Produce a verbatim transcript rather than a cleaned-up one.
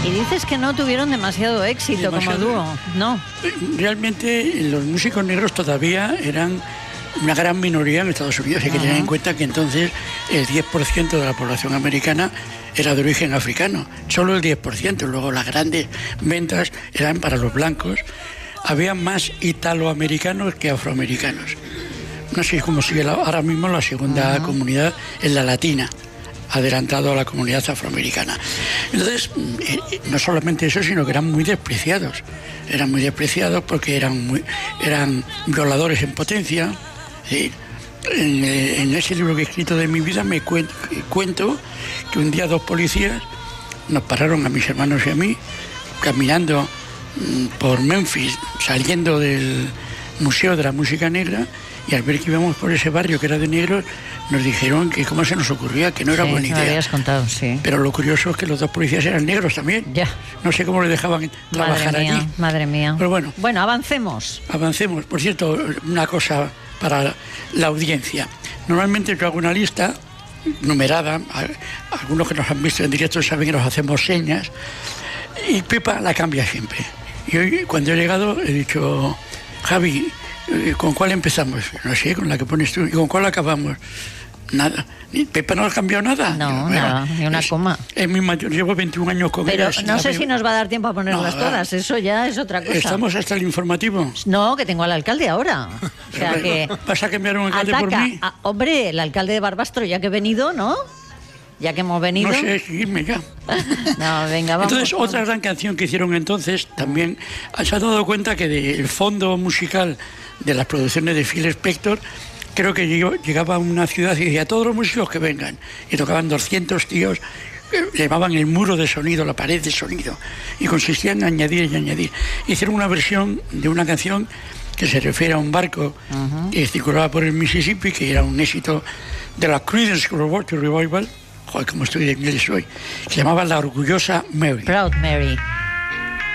Y dices que no tuvieron demasiado éxito demasiado, como dúo, ¿no? Realmente los músicos negros todavía eran una gran minoría en Estados Unidos. Hay que uh-huh. tener en cuenta que entonces el diez por ciento de la población americana era de origen africano, solo el diez por ciento. Luego las grandes ventas eran para los blancos. Había más italoamericanos que afroamericanos. No sé cómo sigue la, ahora mismo la segunda uh-huh. comunidad es la latina, adelantado a la comunidad afroamericana. Entonces, eh, no solamente eso, sino que eran muy despreciados. Eran muy despreciados porque eran, muy, eran violadores en potencia. ¿Sí? En, en ese libro que he escrito de mi vida me cuento, cuento que un día dos policías nos pararon a mis hermanos y a mí, caminando por Memphis, saliendo del Museo de la Música Negra, y al ver que íbamos por ese barrio que era de negros, nos dijeron que cómo se nos ocurría, que no era sí, buena idea. Me habías contado, sí. Pero lo curioso es que los dos policías eran negros también. Ya. No sé cómo le dejaban trabajar madre mía, allí. Madre mía. Pero bueno. Bueno, avancemos. Avancemos. Por cierto, una cosa para la audiencia. Normalmente yo hago una lista numerada. Algunos que nos han visto en directo saben que nos hacemos señas. Y Pepa la cambia siempre. Y hoy, cuando he llegado, he dicho, Javi, ¿con cuál empezamos? No sé, con la que pones tú. ¿Y con cuál acabamos? Nada. Pepa no ha cambiado nada. No, Digo, nada, ni una es, coma. Es mi mayor, llevo veintiún años con Pero ella. no sé si nos va a dar tiempo a ponerlas no, todas, eso ya es otra cosa. ¿Estamos hasta el informativo? No, que tengo al alcalde ahora. O sea que ¿Vas a cambiar un alcalde ataca, por mí? A, hombre, el alcalde de Barbastro, ya que he venido, ¿no? Ya que hemos venido. No sé, seguirme ya. No, venga, vamos. Entonces, vamos. otra gran canción que hicieron entonces, también se ha dado cuenta que del fondo musical de las producciones de Phil Spector, creo que llegó, llegaba a una ciudad y decía, todos los músicos que vengan. Y tocaban doscientos tíos, llevaban el muro de sonido, la pared de sonido, y consistía en añadir y añadir. Hicieron una versión de una canción que se refiere a un barco uh-huh. que circulaba por el Mississippi, que era un éxito de la Creedence Clearwater Revival. Joder, como estoy de inglés hoy. Se llamaba La Orgullosa Mary. Proud Mary.